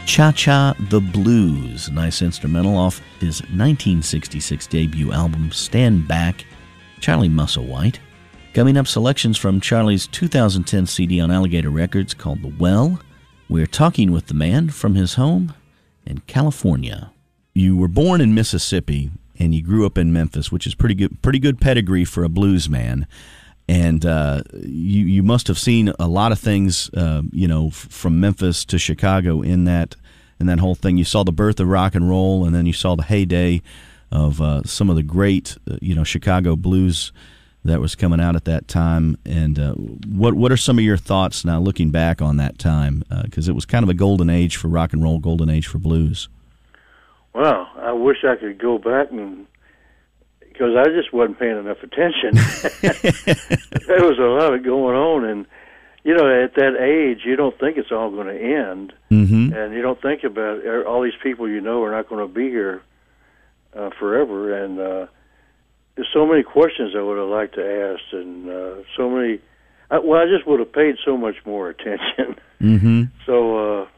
Cha-Cha the Blues, a nice instrumental off his 1966 debut album, Stand Back, Charlie Musselwhite. Coming up, selections from Charlie's 2010 CD on Alligator Records called The Well. We're talking with the man from his home in California. You were born in Mississippi, and you grew up in Memphis, which is pretty good pedigree for a blues man. And you must have seen a lot of things, from Memphis to Chicago in that whole thing. You saw the birth of rock and roll, and then you saw the heyday of some of the great, Chicago blues that was coming out at that time. And what are some of your thoughts now, looking back on that time? Because it was kind of a golden age for rock and roll, golden age for blues. Well, I wish I could go back because I just wasn't paying enough attention. There was a lot going on, and at that age, you don't think it's all going to end, and you don't think about all these people are not going to be here forever, and there's so many questions I would have liked to ask, and so many. I just would have paid so much more attention. So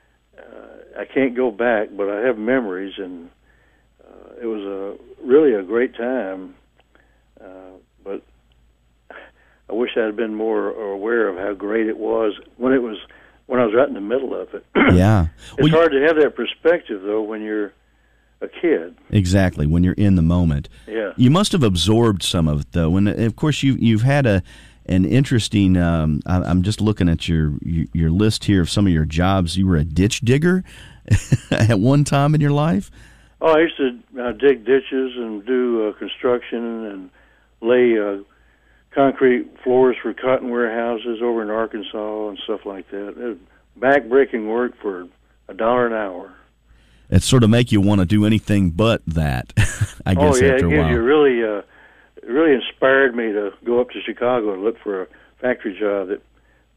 I can't go back, but I have memories, and it was really a great time, but I wish I had been more aware of how great it was when I was right in the middle of it. Yeah. It's hard to have that perspective, though, when you're a kid. Exactly, when you're in the moment. Yeah. You must have absorbed some of it, though, and of course you've had an interesting. I'm just looking at your list here of some of your jobs. You were a ditch digger at one time in your life. Oh, I used to dig ditches and do construction and lay concrete floors for cotton warehouses over in Arkansas and stuff like that. It was back-breaking work for $1 an hour. It sort of make you want to do anything but that, I guess, after a while. It really inspired me to go up to Chicago and look for a factory job that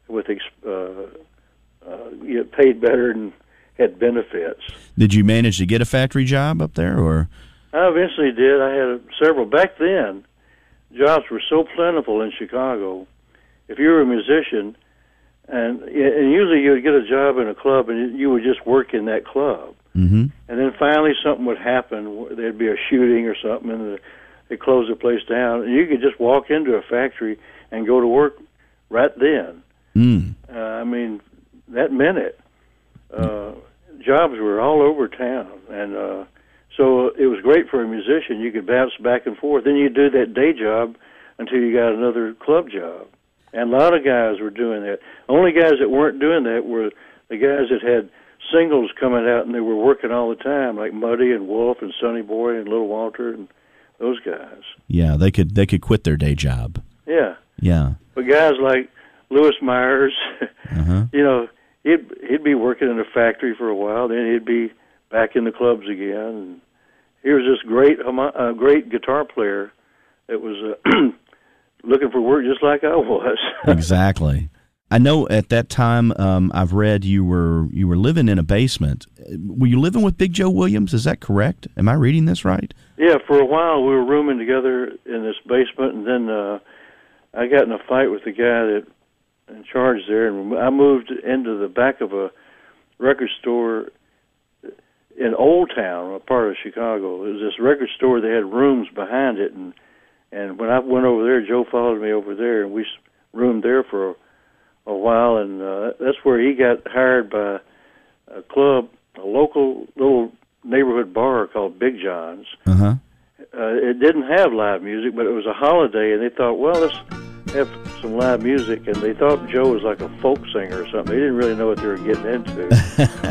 get paid better and had benefits. Did you manage to get a factory job up there, or? I eventually did. I had several. Back then, jobs were so plentiful in Chicago. If you were a musician, and usually you would get a job in a club, and you would just work in that club. And then finally something would happen. There'd be a shooting or something, and they'd close the place down. And you could just walk into a factory and go to work right then. I mean, that meant it. Jobs were all over town, and so it was great for a musician. You could bounce back and forth. Then you'd do that day job until you got another club job. And a lot of guys were doing that. Only guys that weren't doing that were the guys that had singles coming out and they were working all the time, like Muddy and Wolf and Sonny Boy and Little Walter and those guys. Yeah, they could quit their day job. Yeah. Yeah. But guys like Louis Myers, he'd be working in a factory for a while, then he'd be back in the clubs again. And he was this great guitar player that was looking for work just like I was. Exactly. I know at that time, I've read you were living in a basement. Were you living with Big Joe Williams? Is that correct? Am I reading this right? Yeah, for a while we were rooming together in this basement, and then I got in a fight with the guy that in charge there, and I moved into the back of a record store in Old Town, a part of Chicago. It was this record store. They had rooms behind it, and when I went over there, Joe followed me over there, and we roomed there for a while, and that's where he got hired by a club, a local little neighborhood bar called Big John's. It didn't have live music, but it was a holiday, and they thought, well, let's have some live music, and they thought Joe was like a folk singer or something. They didn't really know what they were getting into.